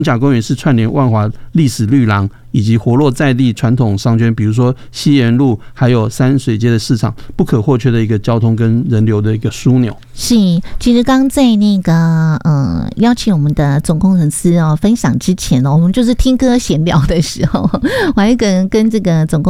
甲公园是串联万华历史绿廊以及活络在地传统商圈，比如说西园路还有山水街的市场，不可或缺的一个交通跟人流的一个枢纽。 是，其实刚在那个邀请我们的总工程师分享之前我们就是听歌闲聊的时候，我还跟这个总工